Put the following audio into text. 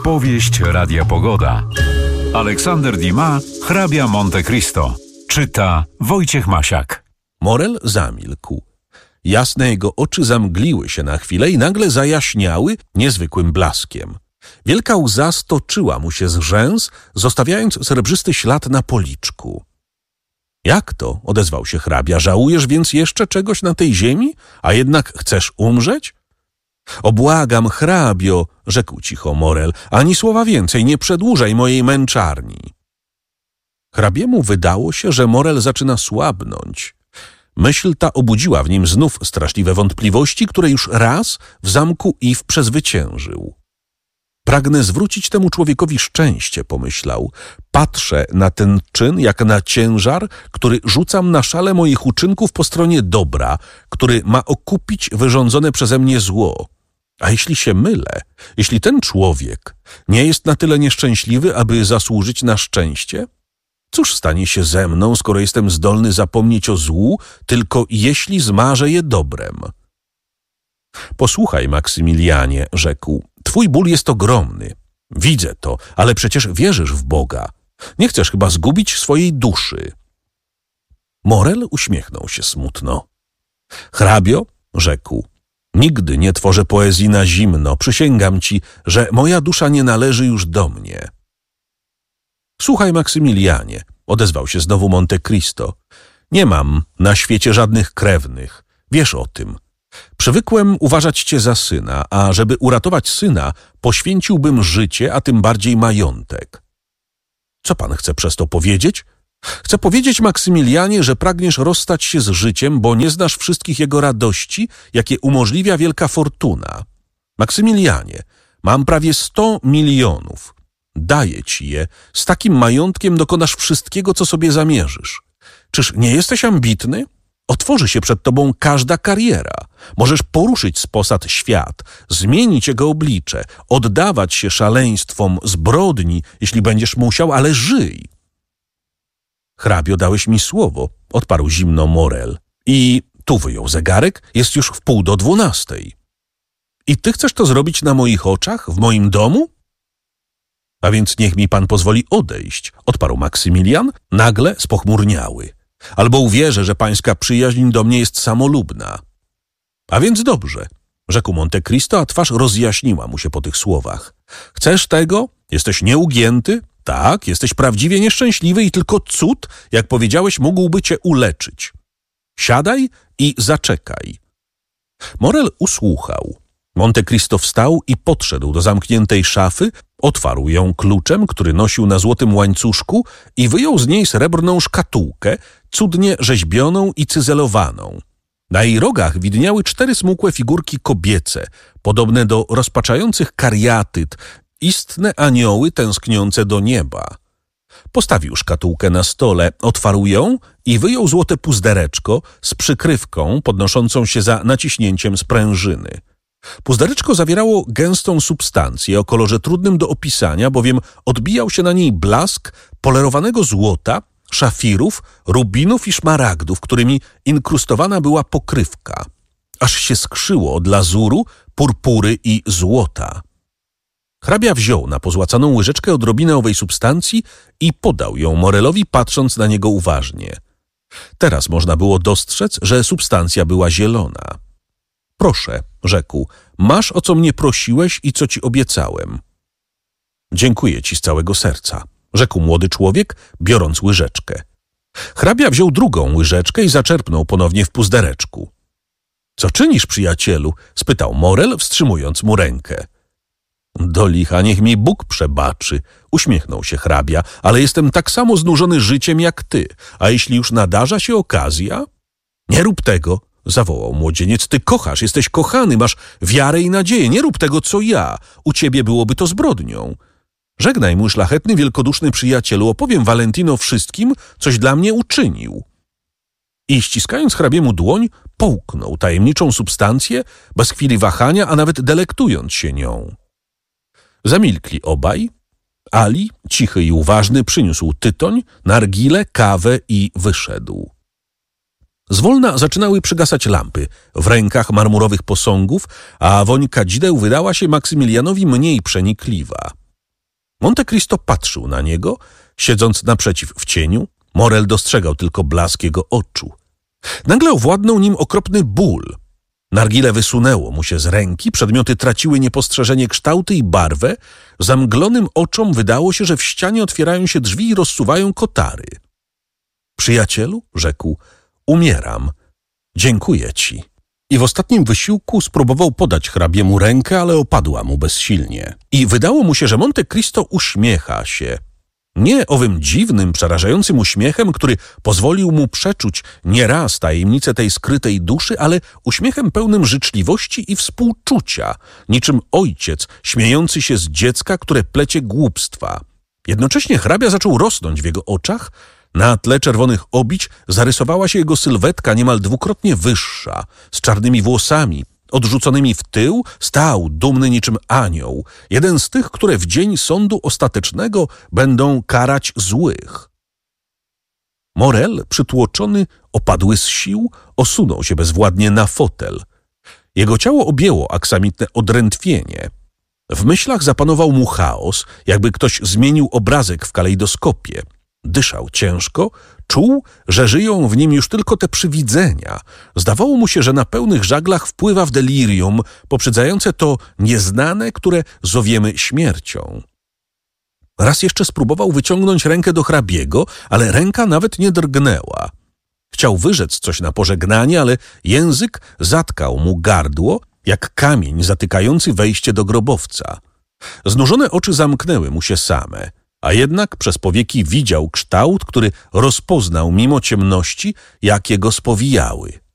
Powieść Radia Pogoda. Aleksander Dumas, hrabia Monte Cristo. Czyta Wojciech Masiak. Morel zamilkł. Jasne jego oczy zamgliły się na chwilę i nagle zajaśniały niezwykłym blaskiem. Wielka łza stoczyła mu się z rzęs, zostawiając srebrzysty ślad na policzku. Jak to? Odezwał się hrabia. Żałujesz więc jeszcze czegoś na tej ziemi? A jednak chcesz umrzeć? Obłagam, hrabio, rzekł cicho Morel, ani słowa więcej, nie przedłużaj mojej męczarni. Hrabiemu wydało się, że Morel zaczyna słabnąć. Myśl ta obudziła w nim znów straszliwe wątpliwości, które już raz w zamku Iw przezwyciężył. Pragnę zwrócić temu człowiekowi szczęście, pomyślał. Patrzę na ten czyn jak na ciężar, który rzucam na szale moich uczynków po stronie dobra, który ma okupić wyrządzone przeze mnie zło. A jeśli się mylę, jeśli ten człowiek nie jest na tyle nieszczęśliwy, aby zasłużyć na szczęście? Cóż stanie się ze mną, skoro jestem zdolny zapomnieć o złu, tylko jeśli zmarzę je dobrem? Posłuchaj, Maksymilianie, rzekł, twój ból jest ogromny. Widzę to, ale przecież wierzysz w Boga. Nie chcesz chyba zgubić swojej duszy. Morel uśmiechnął się smutno. Hrabio, rzekł, nigdy nie tworzę poezji na zimno. Przysięgam ci, że moja dusza nie należy już do mnie. Słuchaj, Maksymilianie, odezwał się znowu Monte Cristo. Nie mam na świecie żadnych krewnych. Wiesz o tym. Przywykłem uważać cię za syna, a żeby uratować syna, poświęciłbym życie, a tym bardziej majątek. Co pan chce przez to powiedzieć? Chcę powiedzieć, Maksymilianie, że pragniesz rozstać się z życiem, bo nie znasz wszystkich jego radości, jakie umożliwia wielka fortuna. Maksymilianie, mam prawie 100 milionów. Daję ci je. Z takim majątkiem dokonasz wszystkiego, co sobie zamierzysz. Czyż nie jesteś ambitny? Otworzy się przed tobą każda kariera. Możesz poruszyć z posad świat, zmienić jego oblicze, oddawać się szaleństwom, zbrodni, jeśli będziesz musiał, ale żyj. Hrabio, dałeś mi słowo, odparł zimno Morel. I tu wyjął zegarek, jest już 11:30. I ty chcesz to zrobić na moich oczach, w moim domu? A więc niech mi pan pozwoli odejść, odparł Maksymilian, nagle spochmurniały. Albo uwierzę, że pańska przyjaźń do mnie jest samolubna. A więc dobrze, rzekł Monte Cristo, a twarz rozjaśniła mu się po tych słowach. Chcesz tego? Jesteś nieugięty? Tak, jesteś prawdziwie nieszczęśliwy i tylko cud, jak powiedziałeś, mógłby cię uleczyć. Siadaj i zaczekaj. Morel usłuchał. Monte Cristo wstał i podszedł do zamkniętej szafy, otwarł ją kluczem, który nosił na złotym łańcuszku i wyjął z niej srebrną szkatułkę, cudnie rzeźbioną i cyzelowaną. Na jej rogach widniały 4 smukłe figurki kobiece, podobne do rozpaczających kariatyd, istne anioły tęskniące do nieba. Postawił szkatułkę na stole, otwarł ją i wyjął złote puzdereczko z przykrywką podnoszącą się za naciśnięciem sprężyny. Puzdereczko zawierało gęstą substancję o kolorze trudnym do opisania, bowiem odbijał się na niej blask polerowanego złota, szafirów, rubinów i szmaragdów, którymi inkrustowana była pokrywka. Aż się skrzyło od lazuru, purpury i złota. Hrabia wziął na pozłacaną łyżeczkę odrobinę owej substancji i podał ją Morelowi, patrząc na niego uważnie. Teraz można było dostrzec, że substancja była zielona. Proszę, rzekł, masz o co mnie prosiłeś i co ci obiecałem. Dziękuję ci z całego serca, rzekł młody człowiek, biorąc łyżeczkę. Hrabia wziął drugą łyżeczkę i zaczerpnął ponownie w puzdereczku. Co czynisz, przyjacielu? Spytał Morel, wstrzymując mu rękę. Do licha, niech mi Bóg przebaczy, uśmiechnął się hrabia, ale jestem tak samo znużony życiem jak ty, a jeśli już nadarza się okazja? Nie rób tego, zawołał młodzieniec, ty kochasz, jesteś kochany, masz wiarę i nadzieję, nie rób tego, co ja, u ciebie byłoby to zbrodnią. Żegnaj, mój szlachetny, wielkoduszny przyjacielu, opowiem Valentino wszystkim, coś dla mnie uczynił. I ściskając hrabiemu dłoń, połknął tajemniczą substancję, bez chwili wahania, a nawet delektując się nią. Zamilkli obaj. Ali, cichy i uważny, przyniósł tytoń, nargilę, kawę i wyszedł. Zwolna zaczynały przygasać lampy w rękach marmurowych posągów, a woń kadzideł wydała się Maksymilianowi mniej przenikliwa. Monte Cristo patrzył na niego, siedząc naprzeciw w cieniu. Morel dostrzegał tylko blask jego oczu. Nagle owładnął nim okropny ból. Nargile wysunęło mu się z ręki, przedmioty traciły niepostrzeżenie kształty i barwę. Zamglonym oczom wydało się, że w ścianie otwierają się drzwi i rozsuwają kotary. Przyjacielu, rzekł, umieram. Dziękuję ci. I w ostatnim wysiłku spróbował podać hrabiemu rękę, ale opadła mu bezsilnie. I wydało mu się, że Monte Cristo uśmiecha się. Nie owym dziwnym, przerażającym uśmiechem, który pozwolił mu przeczuć nieraz tajemnicę tej skrytej duszy, ale uśmiechem pełnym życzliwości i współczucia, niczym ojciec śmiejący się z dziecka, które plecie głupstwa. Jednocześnie hrabia zaczął rosnąć w jego oczach. Na tle czerwonych obić zarysowała się jego sylwetka niemal dwukrotnie wyższa, z czarnymi włosami, odrzuconymi w tył, stał dumny niczym anioł, jeden z tych, które w dzień sądu ostatecznego będą karać złych. Morel, przytłoczony, opadły z sił, osunął się bezwładnie na fotel. Jego ciało objęło aksamitne odrętwienie. W myślach zapanował mu chaos, jakby ktoś zmienił obrazek w kalejdoskopie. Dyszał ciężko, czuł, że żyją w nim już tylko te przywidzenia. Zdawało mu się, że na pełnych żaglach wpływa w delirium, poprzedzające to nieznane, które zowiemy śmiercią. Raz jeszcze spróbował wyciągnąć rękę do hrabiego, ale ręka nawet nie drgnęła. Chciał wyrzec coś na pożegnanie, ale język zatkał mu gardło, jak kamień zatykający wejście do grobowca. Znużone oczy zamknęły mu się same, a jednak przez powieki widział kształt, który rozpoznał mimo ciemności, jakie go spowijały.